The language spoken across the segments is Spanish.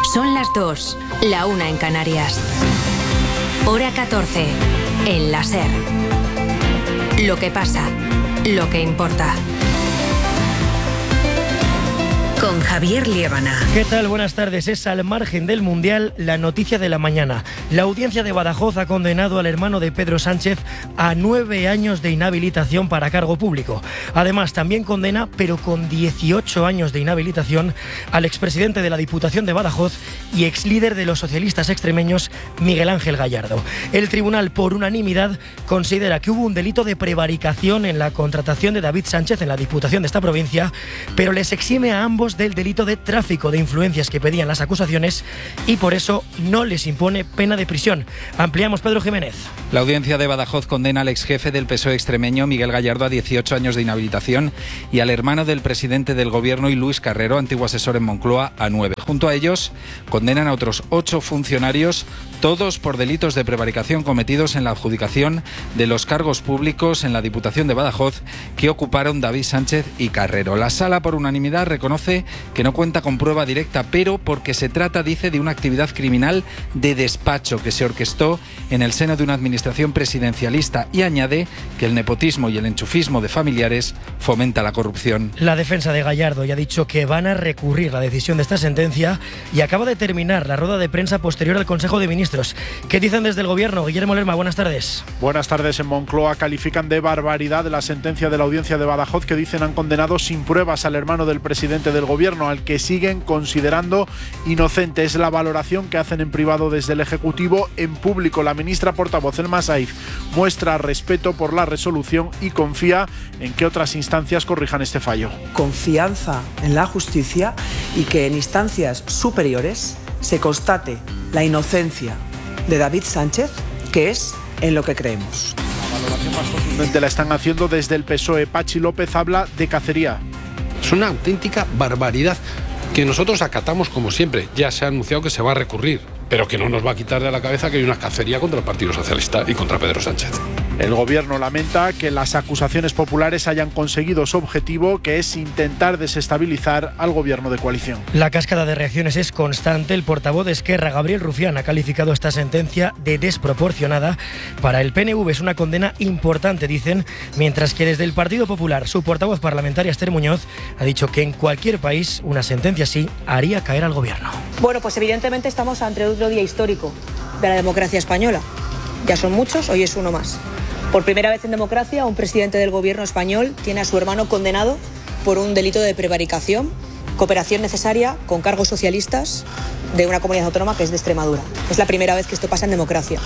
Son las 2, la 1 en Canarias. Hora 14, en la SER. Lo que pasa, lo que importa. Con Javier Liébana. ¿Qué tal? Buenas tardes. Es al margen del Mundial la noticia de la mañana. La audiencia de Badajoz ha condenado al hermano de Pedro Sánchez a 9 años de inhabilitación para cargo público. Además, también condena, pero con 18 años de inhabilitación, al expresidente de la Diputación de Badajoz y exlíder de los socialistas extremeños, Miguel Ángel Gallardo. El tribunal, por unanimidad, considera que hubo un delito de prevaricación en la contratación de David Sánchez en la Diputación de esta provincia, pero les exime a ambos del delito de tráfico de influencias que pedían las acusaciones y por eso no les impone pena de prisión. Ampliamos, Pedro Jiménez. La audiencia de Badajoz condena al exjefe del PSOE extremeño, Miguel Gallardo, a 18 años de inhabilitación y al hermano del presidente del gobierno y Luis Carrero, antiguo asesor en Moncloa, a 9. Junto a ellos condenan a otros 8 funcionarios, todos por delitos de prevaricación cometidos en la adjudicación de los cargos públicos en la Diputación de Badajoz que ocuparon David Sánchez y Carrero. La sala, por unanimidad, reconoce que no cuenta con prueba directa, pero porque se trata, dice, de una actividad criminal de despacho que se orquestó en el seno de una administración presidencialista y añade que el nepotismo y el enchufismo de familiares fomenta la corrupción. La defensa de Gallardo ya ha dicho que van a recurrir la decisión de esta sentencia y acaba de terminar la rueda de prensa posterior al Consejo de Ministros. ¿Qué dicen desde el Gobierno? Guillermo Lerma, buenas tardes. Buenas tardes. En Moncloa califican de barbaridad la sentencia de la audiencia de Badajoz que dicen han condenado sin pruebas al hermano del presidente del Gobierno, al que siguen considerando inocente. Es la valoración que hacen en privado desde el Ejecutivo. En público, la ministra portavoz, Elma Saif, muestra respeto por la resolución y confía en que otras instancias corrijan este fallo. Confianza en la justicia y que en instancias superiores se constate la inocencia de David Sánchez, que es en lo que creemos. La valoración más contundente la están haciendo desde el PSOE. Pachi López habla de cacería. Es una auténtica barbaridad que nosotros acatamos como siempre. Ya se ha anunciado que se va a recurrir, pero que no nos va a quitar de la cabeza que hay una cacería contra el Partido Socialista y contra Pedro Sánchez. El Gobierno lamenta que las acusaciones populares hayan conseguido su objetivo, que es intentar desestabilizar al Gobierno de coalición. La cascada de reacciones es constante. El portavoz de Esquerra, Gabriel Rufián, ha calificado esta sentencia de desproporcionada. Para el PNV es una condena importante, dicen, mientras que desde el Partido Popular, su portavoz parlamentaria, Esther Muñoz, ha dicho que en cualquier país una sentencia así haría caer al Gobierno. Bueno, pues evidentemente estamos ante otro día histórico de la democracia española. Ya son muchos, hoy es uno más. Por primera vez en democracia, un presidente del gobierno español tiene a su hermano condenado por un delito de prevaricación, cooperación necesaria con cargos socialistas de una comunidad autónoma que es de Extremadura. Es la primera vez que esto pasa en democracia.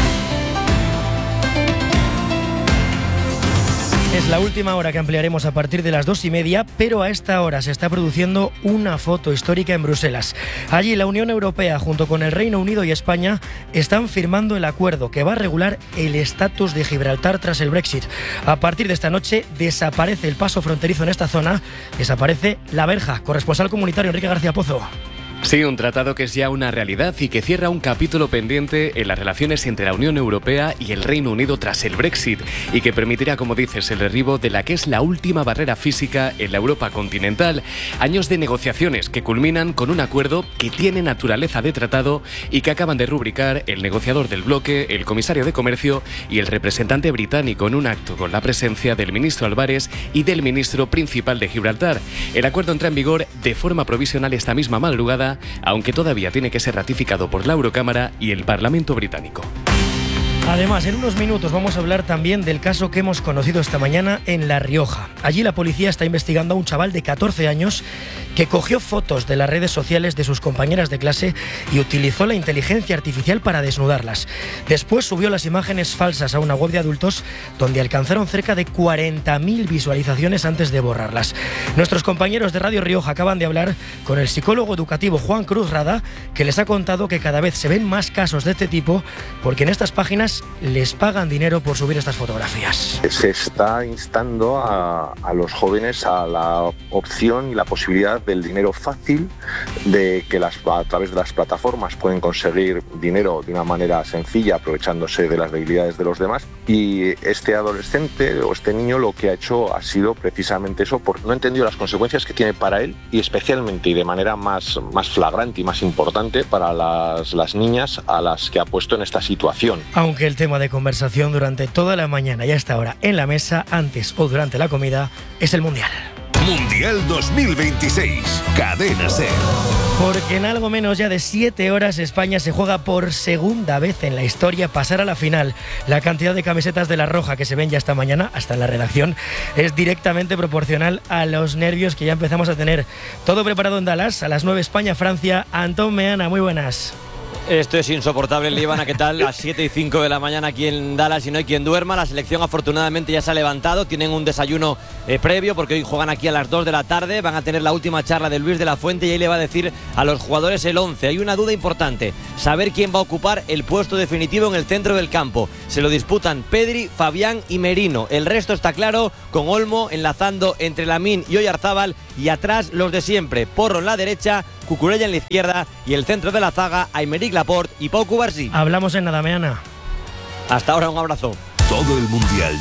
Es la última hora que ampliaremos a partir de las 2:30, pero a esta hora se está produciendo una foto histórica en Bruselas. Allí la Unión Europea, junto con el Reino Unido y España, están firmando el acuerdo que va a regular el estatus de Gibraltar tras el Brexit. A partir de esta noche desaparece el paso fronterizo en esta zona, desaparece la verja. Corresponsal comunitario Enrique García Pozo. Sí, un tratado que es ya una realidad y que cierra un capítulo pendiente en las relaciones entre la Unión Europea y el Reino Unido tras el Brexit y que permitirá, como dices, el derribo de la que es la última barrera física en la Europa continental. Años de negociaciones que culminan con un acuerdo que tiene naturaleza de tratado y que acaban de rubricar el negociador del bloque, el comisario de Comercio y el representante británico en un acto con la presencia del ministro Álvarez y del ministro principal de Gibraltar. El acuerdo entra en vigor de forma provisional esta misma madrugada, aunque todavía tiene que ser ratificado por la Eurocámara y el Parlamento británico. Además, en unos minutos vamos a hablar también del caso que hemos conocido esta mañana en La Rioja. Allí la policía está investigando a un chaval de 14 años que cogió fotos de las redes sociales de sus compañeras de clase y utilizó la inteligencia artificial para desnudarlas. Después subió las imágenes falsas a una web de adultos donde alcanzaron cerca de 40.000 visualizaciones antes de borrarlas. Nuestros compañeros de Radio Rioja acaban de hablar con el psicólogo educativo Juan Cruz Rada, que les ha contado que cada vez se ven más casos de este tipo porque en estas páginas les pagan dinero por subir estas fotografías. Se está instando a los jóvenes a la opción y la posibilidad del dinero fácil, de que a través de las plataformas pueden conseguir dinero de una manera sencilla aprovechándose de las debilidades de los demás Y este adolescente o este niño lo que ha hecho ha sido precisamente eso, porque no ha entendido las consecuencias que tiene para él y especialmente y de manera más flagrante y más importante para las niñas a las que ha puesto en esta situación. Aunque el tema de conversación durante toda la mañana y hasta ahora en la mesa, antes o durante la comida, es el Mundial. Mundial 2026, Cadena SER. Porque en algo menos ya de 7 horas España se juega por segunda vez en la historia pasar a la final. La cantidad de camisetas de la Roja que se ven ya esta mañana, hasta en la redacción, es directamente proporcional a los nervios que ya empezamos a tener. Todo preparado en Dallas, a las 9 España-Francia. Antón Meana, muy buenas. Esto es insoportable, Líbana, ¿qué tal? A 7 y 5 de la mañana aquí en Dallas y no hay quien duerma. La selección afortunadamente ya se ha levantado, tienen un desayuno previo porque hoy juegan aquí a las 2 de la tarde. Van a tener la última charla de Luis de la Fuente y ahí le va a decir a los jugadores el 11. Hay una duda importante, saber quién va a ocupar el puesto definitivo en el centro del campo. Se lo disputan Pedri, Fabián y Merino. El resto está claro, con Olmo enlazando entre Lamine y Oyarzábal y atrás los de siempre. Porro en la derecha, Cucurella en la izquierda y el centro de la zaga, Aymeric Laporte y Pau Cubarsí. Hablamos en nada, Meana. Hasta ahora, un abrazo. Todo el Mundial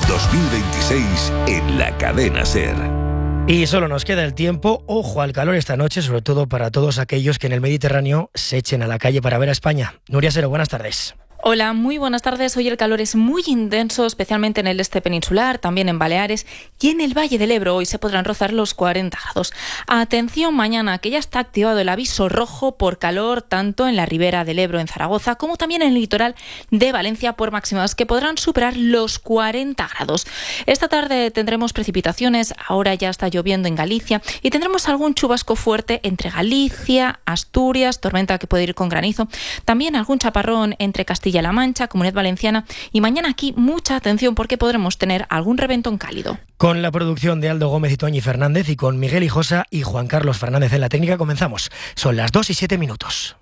2026 en la Cadena SER. Y solo nos queda el tiempo. Ojo al calor esta noche, sobre todo para todos aquellos que en el Mediterráneo se echen a la calle para ver a España. Nuria Sero, buenas tardes. Hola, muy buenas tardes. Hoy el calor es muy intenso, especialmente en el este peninsular, también en Baleares y en el Valle del Ebro. Hoy se podrán rozar los 40 grados. Atención mañana, que ya está activado el aviso rojo por calor, tanto en la ribera del Ebro en Zaragoza, como también en el litoral de Valencia, por máximas que podrán superar los 40 grados. Esta tarde tendremos precipitaciones, ahora ya está lloviendo en Galicia, y tendremos algún chubasco fuerte entre Galicia, Asturias, tormenta que puede ir con granizo, también algún chaparrón entre Castilla-La Mancha, Comunidad Valenciana, y mañana aquí mucha atención porque podremos tener algún reventón cálido. Con la producción de Aldo Gómez y Toñi Fernández y con Miguel Hijosa y Juan Carlos Fernández en la técnica comenzamos. Son las 2 y 7 minutos.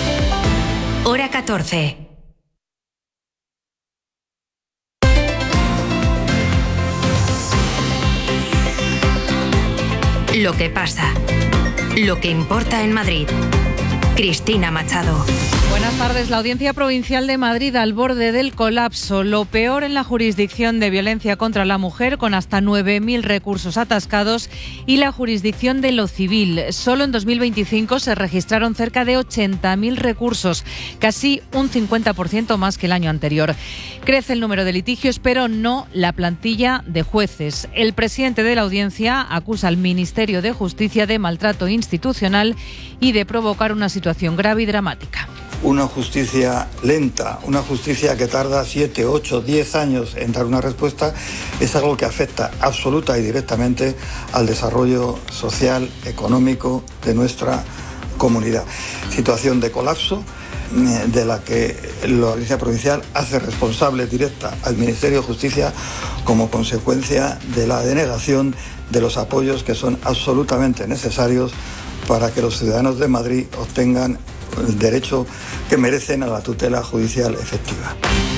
Hora 14. Lo que pasa. Lo que importa en Madrid. Cristina Machado. Buenas tardes. La Audiencia Provincial de Madrid al borde del colapso. Lo peor en la jurisdicción de violencia contra la mujer, con hasta 9.000 recursos atascados, y la jurisdicción de lo civil. Solo en 2025 se registraron cerca de 80.000 recursos, casi un 50% más que el año anterior. Crece el número de litigios, pero no la plantilla de jueces. El presidente de la Audiencia acusa al Ministerio de Justicia de maltrato institucional y de provocar una situación grave y dramática. Una justicia lenta, una justicia que tarda 7, 8, 10 años en dar una respuesta, es algo que afecta absoluta y directamente al desarrollo social, económico de nuestra comunidad. Situación de colapso de la que la Audiencia Provincial hace responsable directa al Ministerio de Justicia como consecuencia de la denegación de los apoyos que son absolutamente necesarios para que los ciudadanos de Madrid obtengan el derecho que merecen a la tutela judicial efectiva.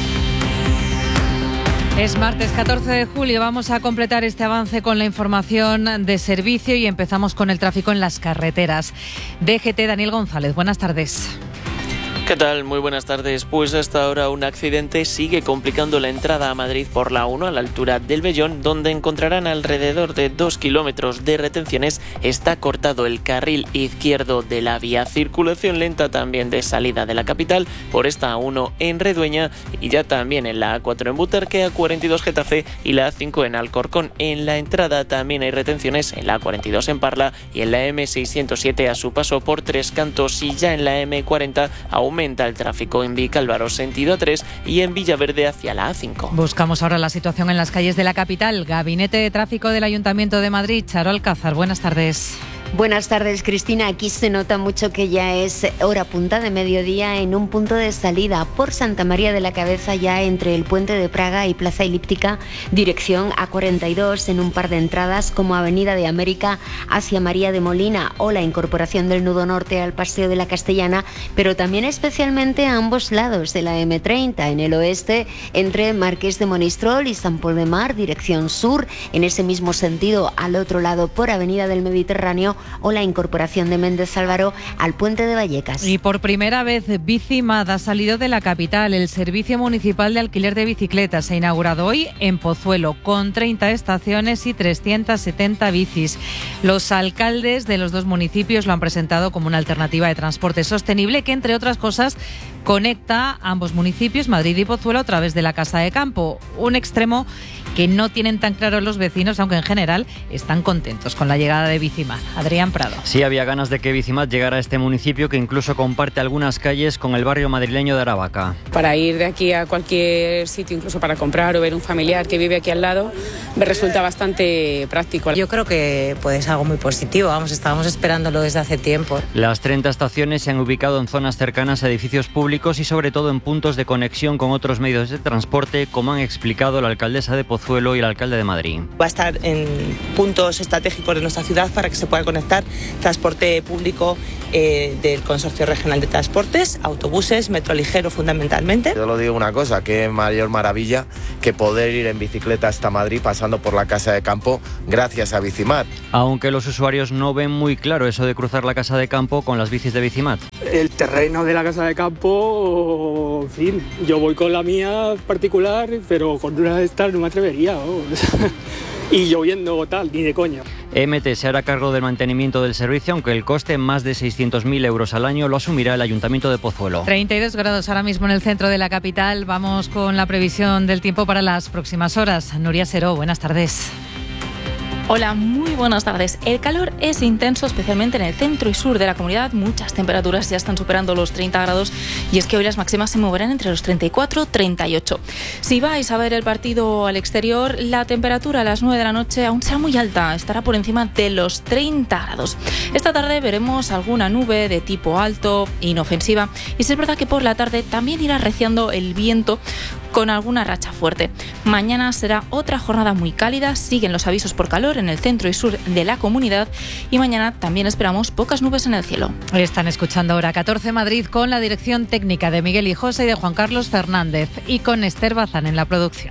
Es martes 14 de julio, vamos a completar este avance con la información de servicio y empezamos con el tráfico en las carreteras. DGT, Daniel González, buenas tardes. ¿Qué tal? Muy buenas tardes. Pues hasta ahora un accidente sigue complicando la entrada a Madrid por la 1 a la altura del Vellón, donde encontrarán alrededor de 2 kilómetros de retenciones. Está cortado el carril izquierdo de la vía. Circulación lenta también de salida de la capital por esta A1 en Redueña y ya también en la A4 en Butarque, A42 Getafe y la A5 en Alcorcón. En la entrada también hay retenciones en la A42 en Parla y en la M607 a su paso por Tres Cantos, y ya en la M40 aumenta el tráfico en Vicálvaro sentido A3 y en Villaverde hacia la A5. Buscamos ahora la situación en las calles de la capital. Gabinete de Tráfico del Ayuntamiento de Madrid, Charo Alcázar, buenas tardes. Buenas tardes, Cristina. Aquí se nota mucho que ya es hora punta de mediodía en un punto de salida por Santa María de la Cabeza, ya entre el Puente de Praga y Plaza Elíptica, dirección A42, en un par de entradas como Avenida de América hacia María de Molina o la incorporación del nudo norte al Paseo de la Castellana, pero también especialmente a ambos lados de la M30, en el oeste entre Marqués de Monistrol y San Pol de Mar, dirección sur, en ese mismo sentido al otro lado por Avenida del Mediterráneo o la incorporación de Méndez Álvaro al puente de Vallecas. Y por primera vez Bicimad ha salido de la capital. El servicio municipal de alquiler de bicicletas se ha inaugurado hoy en Pozuelo, con 30 estaciones y 370 bicis. Los alcaldes de los dos municipios lo han presentado como una alternativa de transporte sostenible que, entre otras cosas, conecta ambos municipios, Madrid y Pozuelo, a través de la Casa de Campo. Un extremo que no tienen tan claro los vecinos, aunque en general están contentos con la llegada de Bicimad. Adrián Prado. Sí, había ganas de que Bicimad llegara a este municipio, que incluso comparte algunas calles con el barrio madrileño de Aravaca. Para ir de aquí a cualquier sitio, incluso para comprar o ver un familiar que vive aquí al lado, me resulta bastante práctico. Yo creo que es algo muy positivo, estábamos esperándolo desde hace tiempo. Las 30 estaciones se han ubicado en zonas cercanas a edificios públicos y sobre todo en puntos de conexión con otros medios de transporte, como han explicado la alcaldesa de Pozuelo y el alcalde de Madrid. Va a estar en puntos estratégicos de nuestra ciudad para que se pueda conectar transporte público del Consorcio Regional de Transportes, autobuses, metro ligero fundamentalmente. Yo lo digo una cosa, qué mayor maravilla que poder ir en bicicleta hasta Madrid pasando por la Casa de Campo gracias a Bicimad. Aunque los usuarios no ven muy claro eso de cruzar la Casa de Campo con las bicis de Bicimad. El terreno de la Casa de Campo, en fin, yo voy con la mía particular, pero con una de estas no me atrevería. Y lloviendo tal, ni de coña. MT se hará cargo del mantenimiento del servicio, aunque el coste, más de 600.000 euros al año, lo asumirá el Ayuntamiento de Pozuelo. 32 grados ahora mismo en el centro de la capital. Vamos con la previsión del tiempo para las próximas horas. Nuria Seró, buenas tardes. Hola, muy buenas tardes. El calor es intenso, especialmente en el centro y sur de la comunidad. Muchas temperaturas ya están superando los 30 grados y es que hoy las máximas se moverán entre los 34 y 38. Si vais a ver el partido al exterior, la temperatura a las 9 de la noche aún será muy alta, estará por encima de los 30 grados. Esta tarde veremos alguna nube de tipo alto, inofensiva, y es verdad que por la tarde también irá arreciando el viento con alguna racha fuerte. Mañana será otra jornada muy cálida, siguen los avisos por calor en el centro y sur de la comunidad y mañana también esperamos pocas nubes en el cielo. Están escuchando Hora 14 Madrid con la dirección técnica de Miguel Hijosa y de Juan Carlos Fernández y con Esther Bazán en la producción.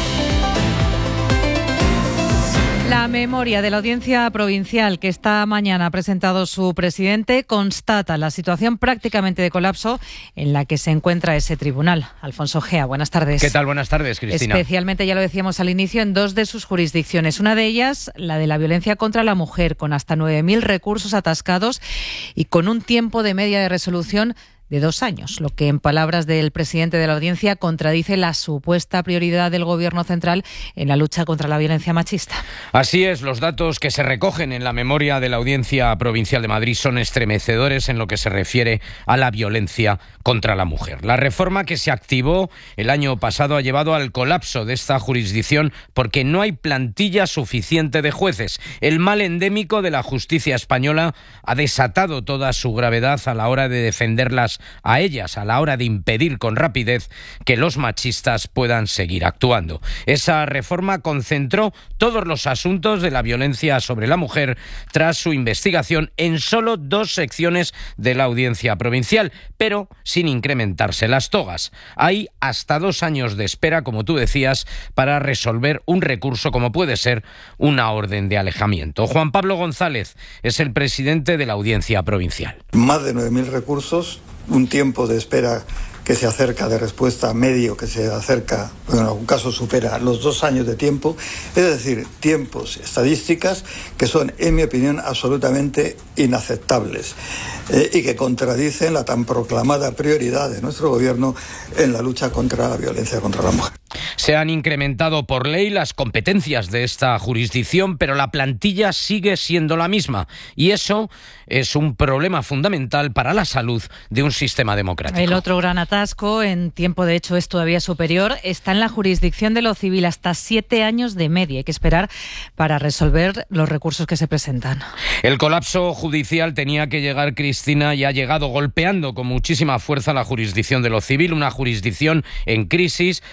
La memoria de la Audiencia Provincial que esta mañana ha presentado su presidente constata la situación prácticamente de colapso en la que se encuentra ese tribunal. Alfonso Gea, buenas tardes. ¿Qué tal? Buenas tardes, Cristina. Especialmente, ya lo decíamos al inicio, en dos de sus jurisdicciones. Una de ellas, la de la violencia contra la mujer, con hasta 9.000 recursos atascados y con un tiempo de media de resolución de 2 años, lo que en palabras del presidente de la Audiencia contradice la supuesta prioridad del Gobierno central en la lucha contra la violencia machista. Así es, los datos que se recogen en la memoria de la Audiencia Provincial de Madrid son estremecedores en lo que se refiere a la violencia contra la mujer. La reforma que se activó el año pasado ha llevado al colapso de esta jurisdicción porque no hay plantilla suficiente de jueces. El mal endémico de la justicia española ha desatado toda su gravedad a la hora de defenderlas a ellas, a la hora de impedir con rapidez que los machistas puedan seguir actuando. Esa reforma concentró todos los asuntos de la violencia sobre la mujer tras su investigación en solo 2 secciones de la Audiencia Provincial, pero sin incrementarse las togas. Hay hasta 2 años de espera, como tú decías, para resolver un recurso como puede ser una orden de alejamiento. Juan Pablo González es el presidente de la Audiencia Provincial. Más de 9.000 recursos, un tiempo de espera que se acerca de respuesta medio, que se acerca, en algún caso supera los 2 años de tiempo, es decir, tiempos estadísticas que son, en mi opinión, absolutamente inaceptables y que contradicen la tan proclamada prioridad de nuestro gobierno en la lucha contra la violencia contra la mujer. Se han incrementado por ley las competencias de esta jurisdicción, pero la plantilla sigue siendo la misma y eso es un problema fundamental para la salud de un sistema democrático. El otro gran atasco, en tiempo de hecho es todavía superior, está en la jurisdicción de lo civil, hasta 7 años de media. Hay que esperar para resolver los recursos que se presentan. El colapso judicial tenía que llegar, Cristina, y ha llegado golpeando con muchísima fuerza la jurisdicción de lo civil, una jurisdicción en crisis por la gran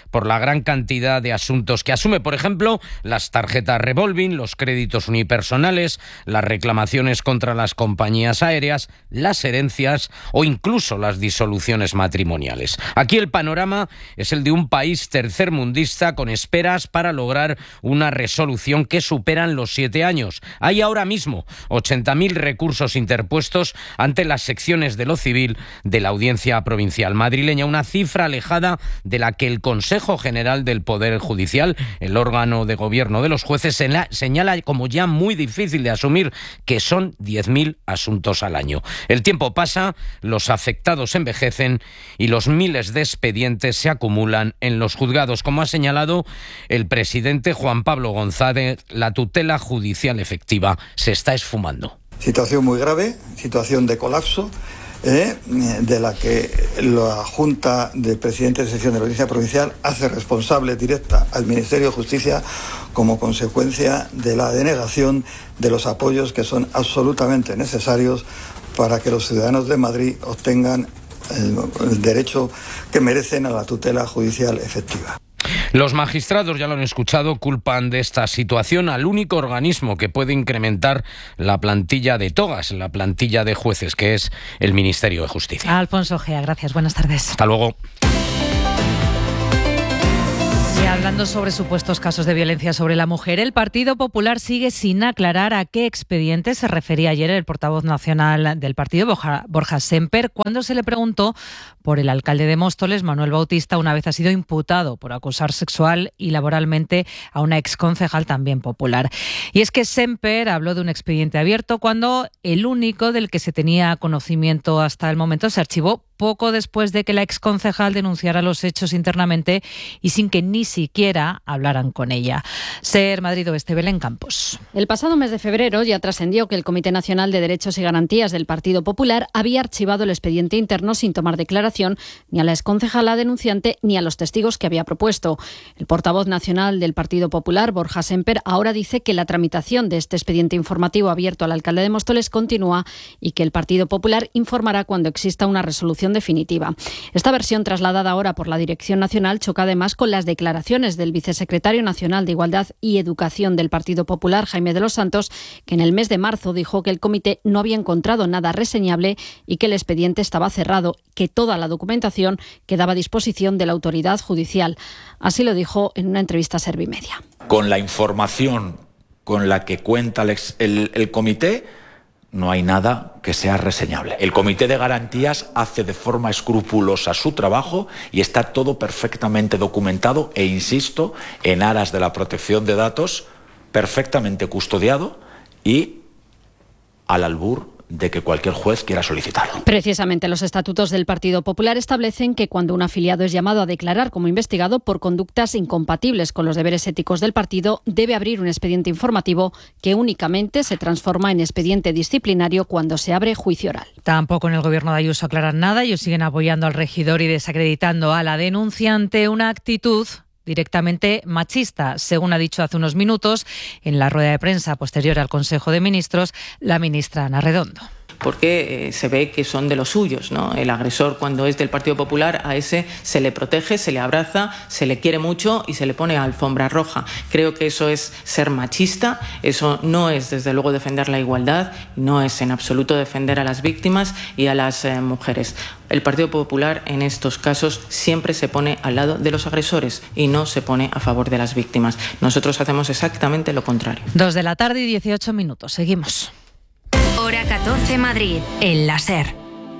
gran cantidad de asuntos que asume. Por ejemplo, las tarjetas revolving, los créditos unipersonales, las reclamaciones contra las compañías aéreas, las herencias o incluso las disoluciones matrimoniales. Aquí el panorama es el de un país tercermundista con esperas para lograr una resolución que superan los 7 años. Hay ahora mismo 80.000 recursos interpuestos ante las secciones de lo civil de la Audiencia Provincial madrileña, una cifra alejada de la que el Consejo General del Poder Judicial, el órgano de gobierno de los jueces, señala como ya muy difícil de asumir, que son 10.000 asuntos al año. El tiempo pasa, los afectados envejecen y los miles de expedientes se acumulan en los juzgados. Como ha señalado el presidente Juan Pablo González, la tutela judicial efectiva se está esfumando. Situación muy grave, situación de colapso, de la que la Junta de Presidentes de Sección de la Audiencia Provincial hace responsable directa al Ministerio de Justicia como consecuencia de la denegación de los apoyos que son absolutamente necesarios para que los ciudadanos de Madrid obtengan el derecho que merecen a la tutela judicial efectiva. Los magistrados, ya lo han escuchado, culpan de esta situación al único organismo que puede incrementar la plantilla de togas, la plantilla de jueces, que es el Ministerio de Justicia. Alfonso Gea, gracias. Buenas tardes. Hasta luego. Y hablando sobre supuestos casos de violencia sobre la mujer, el Partido Popular sigue sin aclarar a qué expediente se refería ayer el portavoz nacional del partido, Borja Sémper, cuando se le preguntó por el alcalde de Móstoles, Manuel Bautista, una vez ha sido imputado por acosar sexual y laboralmente a una exconcejal también popular. Y es que Sémper habló de un expediente abierto cuando el único del que se tenía conocimiento hasta el momento se archivó poco después de que la exconcejal denunciara los hechos internamente y sin que ni siquiera hablaran con ella. SER Madrid Oeste, Belén Campos. El pasado mes de febrero ya trascendió que el Comité Nacional de Derechos y Garantías del Partido Popular había archivado el expediente interno sin tomar declaración ni a la exconcejala denunciante ni a los testigos que había propuesto. El portavoz nacional del Partido Popular, Borja Sémper, ahora dice que la tramitación de este expediente informativo abierto al alcalde de Móstoles continúa y que el Partido Popular informará cuando exista una resolución definitiva. Esta versión, trasladada ahora por la Dirección Nacional, choca además con las declaraciones del vicesecretario nacional de Igualdad y Educación del Partido Popular, Jaime de los Santos, que en el mes de marzo dijo que el comité no había encontrado nada reseñable y que el expediente estaba cerrado, que toda la documentación quedaba a disposición de la autoridad judicial. Así lo dijo en una entrevista a Servimedia. Con la información con la que cuenta el comité, no hay nada que sea reseñable. El Comité de Garantías hace de forma escrupulosa su trabajo y está todo perfectamente documentado e, insisto, en aras de la protección de datos, perfectamente custodiado y al albur de que cualquier juez quiera solicitarlo. Precisamente los estatutos del Partido Popular establecen que cuando un afiliado es llamado a declarar como investigado por conductas incompatibles con los deberes éticos del partido, debe abrir un expediente informativo que únicamente se transforma en expediente disciplinario cuando se abre juicio oral. Tampoco en el gobierno de Ayuso aclaran nada. Ellos siguen apoyando al regidor y desacreditando a la denunciante, una actitud directamente machista, según ha dicho hace unos minutos en la rueda de prensa posterior al Consejo de Ministros la ministra Ana Redondo. Porque se ve que son de los suyos, ¿no? El agresor, cuando es del Partido Popular, a ese se le protege, se le abraza, se le quiere mucho y se le pone alfombra roja. Creo que eso es ser machista, eso no es desde luego defender la igualdad, no es en absoluto defender a las víctimas y a las mujeres. El Partido Popular en estos casos siempre se pone al lado de los agresores y no se pone a favor de las víctimas. Nosotros hacemos exactamente lo contrario. 2:18 p.m. Seguimos. Hora 14 Madrid, en la SER.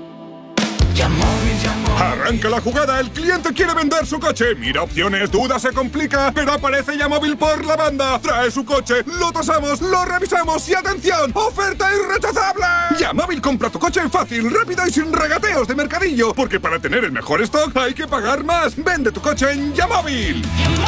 Arranca la jugada, el cliente quiere vender su coche. Mira opciones, duda, se complica, pero aparece Yamóvil por la banda. Trae su coche, lo tasamos, lo revisamos y ¡atención! ¡Oferta irrechazable! Yamóvil, compra tu coche fácil, rápido y sin regateos de mercadillo. Porque para tener el mejor stock hay que pagar más. Vende tu coche en Yamóvil.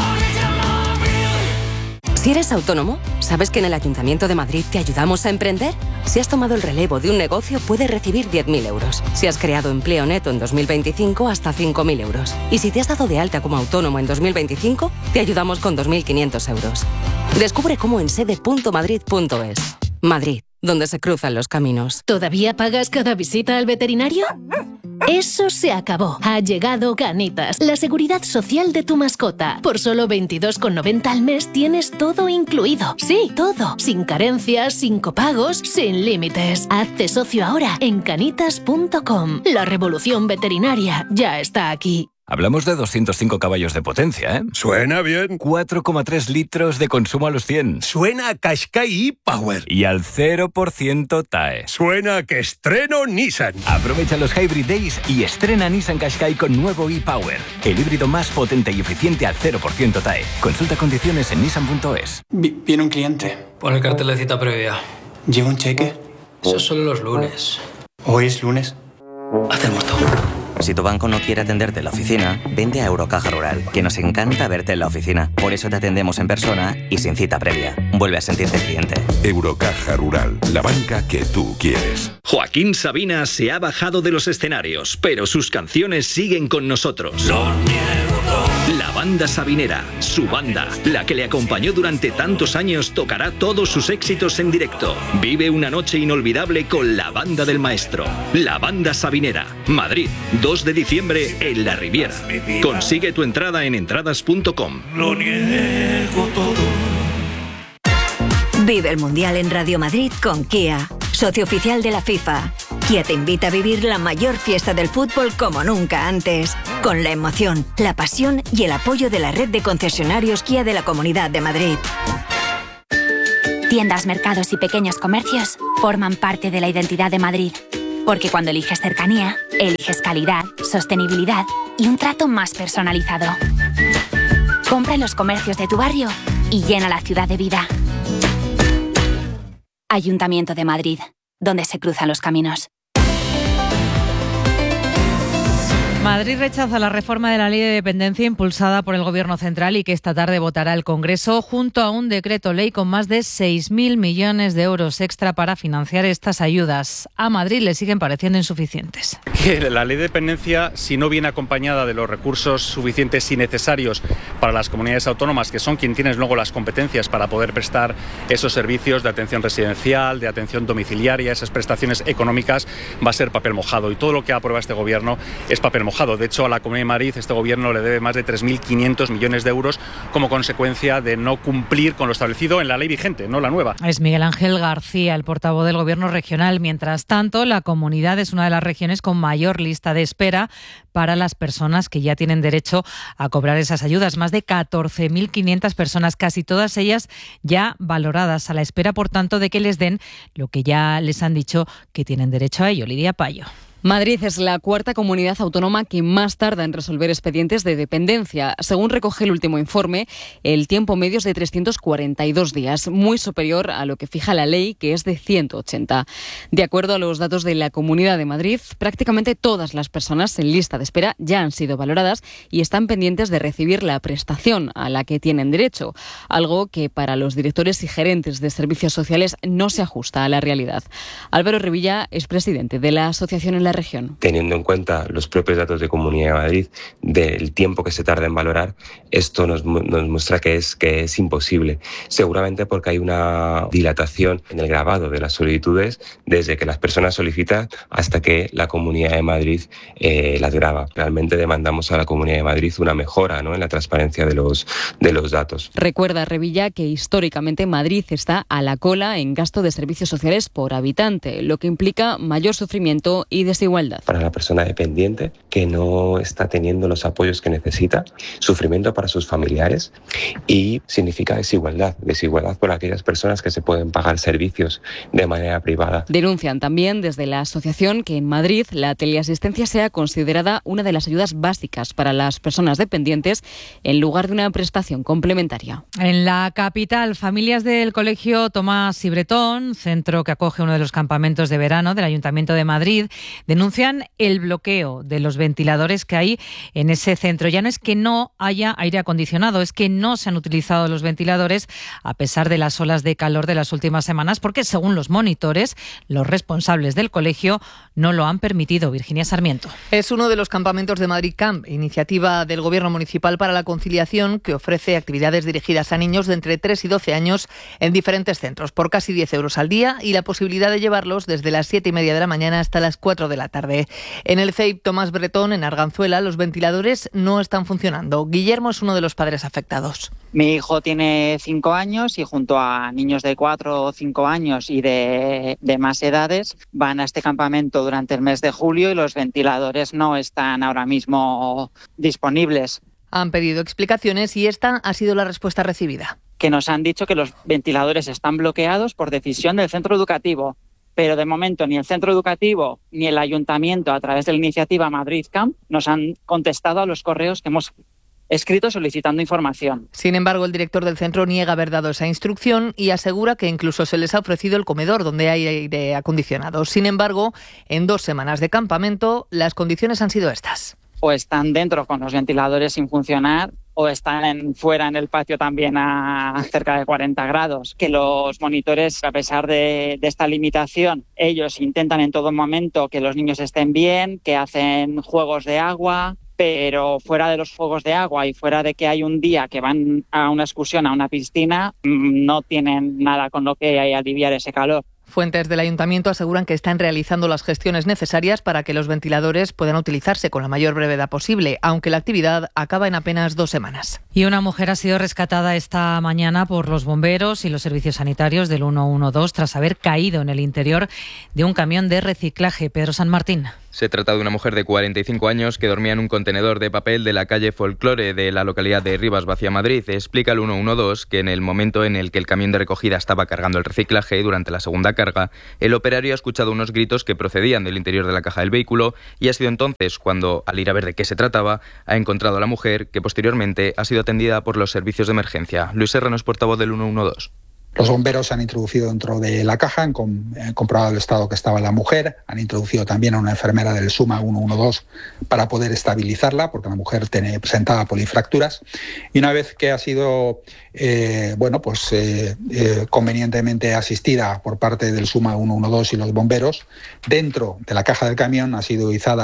Si eres autónomo, ¿sabes que en el Ayuntamiento de Madrid te ayudamos a emprender? Si has tomado el relevo de un negocio, puedes recibir 10.000 euros. Si has creado empleo neto en 2025, hasta 5.000 euros. Y si te has dado de alta como autónomo en 2025, te ayudamos con 2.500 euros. Descubre cómo en sede.madrid.es. Madrid, donde se cruzan los caminos. ¿Todavía pagas cada visita al veterinario? Eso se acabó. Ha llegado Canitas, la seguridad social de tu mascota. Por solo 22,90 al mes tienes todo incluido. Sí, todo. Sin carencias, sin copagos, sin límites. Hazte socio ahora en canitas.com. La revolución veterinaria ya está aquí. Hablamos de 205 caballos de potencia, ¿eh? Suena bien. 4,3 litros de consumo a los 100. Suena a Qashqai e-Power. Y al 0% TAE. Suena a que estreno Nissan. Aprovecha los Hybrid Days y estrena Nissan Qashqai con nuevo e-Power. El híbrido más potente y eficiente al 0% TAE. Consulta condiciones en nissan.es. Viene un cliente. Pon el cartel de cita previa. ¿Lleva un cheque? Eso es solo los lunes. ¿Hoy es lunes? Haz el muerto. Si tu banco no quiere atenderte en la oficina, vente a Eurocaja Rural, que nos encanta verte en la oficina. Por eso te atendemos en persona y sin cita previa. Vuelve a sentirte cliente. Eurocaja Rural, la banca que tú quieres. Joaquín Sabina se ha bajado de los escenarios, pero sus canciones siguen con nosotros. La banda sabinera, su banda, la que le acompañó durante tantos años, tocará todos sus éxitos en directo. Vive una noche inolvidable con la banda del maestro. La banda sabinera, Madrid, 2 de diciembre en La Riviera. Consigue tu entrada en entradas.com. Lo niego todo. Vive el Mundial en Radio Madrid con Kia, socio oficial de la FIFA. Kia te invita a vivir la mayor fiesta del fútbol como nunca antes, con la emoción, la pasión y el apoyo de la red de concesionarios Kia de la Comunidad de Madrid. Tiendas, mercados y pequeños comercios forman parte de la identidad de Madrid. Porque cuando eliges cercanía, eliges calidad, sostenibilidad y un trato más personalizado. Compra en los comercios de tu barrio y llena la ciudad de vida. Ayuntamiento de Madrid, donde se cruzan los caminos. Madrid rechaza la reforma de la ley de dependencia impulsada por el Gobierno central y que esta tarde votará el Congreso junto a un decreto ley con más de 6.000 millones de euros extra para financiar estas ayudas. A Madrid le siguen pareciendo insuficientes. Que la ley de dependencia, si no viene acompañada de los recursos suficientes y necesarios para las comunidades autónomas, que son quienes tienen luego las competencias para poder prestar esos servicios de atención residencial, de atención domiciliaria, esas prestaciones económicas, va a ser papel mojado. Y todo lo que aprueba este Gobierno es papel mojado. De hecho, a la Comunidad de Madrid este Gobierno le debe más de 3.500 millones de euros como consecuencia de no cumplir con lo establecido en la ley vigente, no la nueva. Es Miguel Ángel García, el portavoz del Gobierno regional. Mientras tanto, la comunidad es una de las regiones con mayor lista de espera para las personas que ya tienen derecho a cobrar esas ayudas. Más de 14.500 personas, casi todas ellas ya valoradas, a la espera, por tanto, de que les den lo que ya les han dicho que tienen derecho a ello. Lidia Payo. Madrid es la cuarta comunidad autónoma que más tarda en resolver expedientes de dependencia. Según recoge el último informe, el tiempo medio es de 342 días, muy superior a lo que fija la ley, que es de 180. De acuerdo a los datos de la Comunidad de Madrid, prácticamente todas las personas en lista de espera ya han sido valoradas y están pendientes de recibir la prestación a la que tienen derecho, algo que para los directores y gerentes de servicios sociales no se ajusta a la realidad. Álvaro Revilla es presidente de la asociación en la región. Teniendo en cuenta los propios datos de Comunidad de Madrid, del tiempo que se tarda en valorar, esto nos muestra que es imposible. Seguramente porque hay una dilatación en el grabado de las solicitudes desde que las personas solicitan hasta que la Comunidad de Madrid las graba. Realmente demandamos a la Comunidad de Madrid una mejora, ¿no?, en la transparencia de los datos. Recuerda Revilla que históricamente Madrid está a la cola en gasto de servicios sociales por habitante, lo que implica mayor sufrimiento y desigualdad. Para la persona dependiente que no está teniendo los apoyos que necesita, sufrimiento para sus familiares y significa desigualdad por aquellas personas que se pueden pagar servicios de manera privada. Denuncian también desde la asociación que en Madrid la teleasistencia sea considerada una de las ayudas básicas para las personas dependientes en lugar de una prestación complementaria. En la capital, familias del Colegio Tomás y Bretón, centro que acoge uno de los campamentos de verano del Ayuntamiento de Madrid, denuncian el bloqueo de los ventiladores que hay en ese centro. Ya no es que no haya aire acondicionado, es que no se han utilizado los ventiladores a pesar de las olas de calor de las últimas semanas, porque según los monitores, los responsables del colegio no lo han permitido. Virginia Sarmiento. Es uno de los campamentos de Madrid Camp, iniciativa del Gobierno Municipal para la Conciliación, que ofrece actividades dirigidas a niños de entre 3 y 12 años en diferentes centros, por casi 10 euros al día y la posibilidad de llevarlos desde las 7:30 de la mañana hasta las 4 de la la tarde. En el CEIP Tomás Bretón, en Arganzuela, los ventiladores no están funcionando. Guillermo es uno de los padres afectados. Mi hijo tiene 5 años y junto a niños de 4 o 5 años y de más edades van a este campamento durante el mes de julio y los ventiladores no están ahora mismo disponibles. Han pedido explicaciones y esta ha sido la respuesta recibida. Que nos han dicho que los ventiladores están bloqueados por decisión del centro educativo, pero de momento ni el centro educativo ni el ayuntamiento, a través de la iniciativa Madrid Camp, nos han contestado a los correos que hemos escrito solicitando información. Sin embargo, el director del centro niega haber dado esa instrucción y asegura que incluso se les ha ofrecido el comedor donde hay aire acondicionado. Sin embargo, en 2 semanas de campamento, las condiciones han sido estas. O están dentro con los ventiladores sin funcionar o están fuera en el patio también a cerca de 40 grados. Que los monitores, a pesar de esta limitación, ellos intentan en todo momento que los niños estén bien, que hacen juegos de agua, pero fuera de los juegos de agua y fuera de que hay un día que van a una excursión a una piscina, no tienen nada con lo que aliviar ese calor. Fuentes del ayuntamiento aseguran que están realizando las gestiones necesarias para que los ventiladores puedan utilizarse con la mayor brevedad posible, aunque la actividad acaba en apenas 2 semanas. Y una mujer ha sido rescatada esta mañana por los bomberos y los servicios sanitarios del 112 tras haber caído en el interior de un camión de reciclaje. Pedro San Martín. Se trata de una mujer de 45 años que dormía en un contenedor de papel de la calle Folclore de la localidad de Rivas Vacia, Madrid. Explica el 112 que en el momento en el que el camión de recogida estaba cargando el reciclaje, durante la segunda carga, el operario ha escuchado unos gritos que procedían del interior de la caja del vehículo y ha sido entonces cuando, al ir a ver de qué se trataba, ha encontrado a la mujer, que posteriormente ha sido atendida por los servicios de emergencia. Luis Serrano es portavoz del 112. Los bomberos se han introducido dentro de la caja, han comprobado el estado que estaba la mujer, han introducido también a una enfermera del SUMA 112 para poder estabilizarla, porque la mujer presentaba polifracturas, y una vez que ha sido convenientemente asistida por parte del SUMA 112 y los bomberos, dentro de la caja del camión ha sido izada